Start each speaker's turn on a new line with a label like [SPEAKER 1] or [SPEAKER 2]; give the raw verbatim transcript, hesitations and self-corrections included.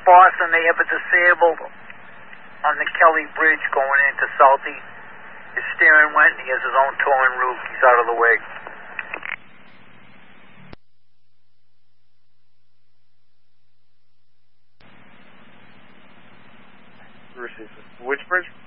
[SPEAKER 1] Boston, they have a disabled on the Kelly Bridge going into Southie. His steering went and he has his own towing roof. He's out of the way.
[SPEAKER 2] Versus which bridge?